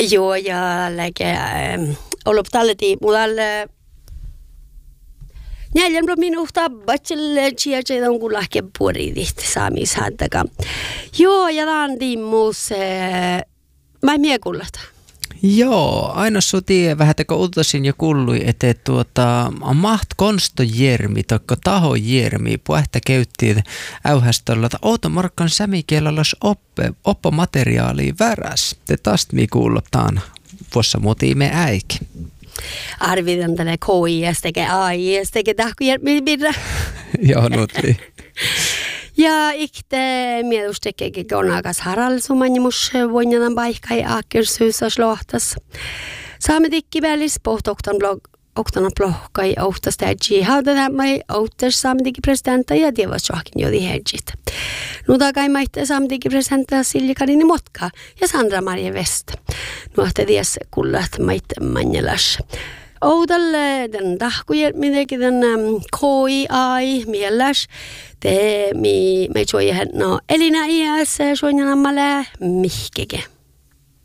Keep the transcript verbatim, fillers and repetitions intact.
Joo, ja läke ollut talleti mulle neljän minuuttia batselle chiache on kun lähke puoridit saamishattaka. Joo, ja landimus mä miekullata. Joo, aina suti vähän teko utosin jo kuului, että tuota, maht konstojermi, tokko tahojermi, puhta käyttiin äyhästöllä, että outo markkan sämikielelläs oppe, oppomateriaalia väräs. Te taas mi kuuluttaan vuossa muutiime äikin. Arvitan tälle K I S tekee A I S tekee tahkujermi birra. Joo, nuti. Ja ikte mielus tekeekin konakas haralsumanjimus voinjanan paikkai aakkersyysas lohtas. Saamme tikkivälis pohtoktan blog oktana plohkai ohtas täjii haudatamai ohtas saamme tikkipresidenta ja tievasjoakin jodi hedjit. Nuutakai maitte saamme tikkipresidenta Silja Karini Motka ja Sandra Maria West. Nuohte ties kullat maitte manjelas. Oudalle den tahkujermidekin den K I A I mieläs. Te mi me joihen no Elina I S joinana male mihkeke.